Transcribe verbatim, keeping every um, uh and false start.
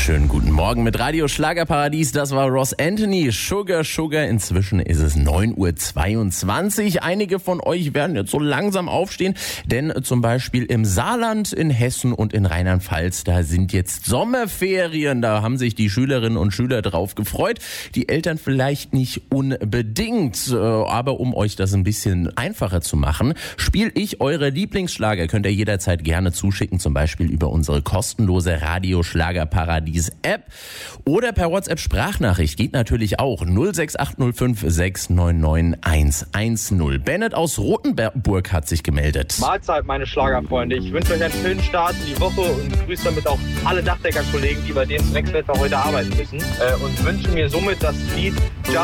Schönen guten Morgen mit Radio Schlagerparadies. Das war Ross Anthony. Sugar, Sugar. Inzwischen ist es neun Uhr zweiundzwanzig. Einige von euch werden jetzt so langsam aufstehen, denn zum Beispiel im Saarland, in Hessen und in Rheinland-Pfalz, da sind jetzt Sommerferien. Da haben sich die Schülerinnen und Schüler drauf gefreut. Die Eltern vielleicht nicht unbedingt. Aber um euch das ein bisschen einfacher zu machen, spiele ich eure Lieblingsschlager. Könnt ihr jederzeit gerne zuschicken, zum Beispiel über unsere kostenlose Radio Schlagerparadies App oder per WhatsApp Sprachnachricht. Geht natürlich auch. null sechs acht null fünf sechs neun neun eins eins null. Bennett aus Rothenburg hat sich gemeldet. Mahlzeit, meine Schlagerfreunde. Ich wünsche euch einen schönen Start in die Woche und grüße damit auch alle Dachdecker-Kollegen, die bei dem Dreckswetter heute arbeiten müssen. Äh, und wünsche mir somit das Lied Just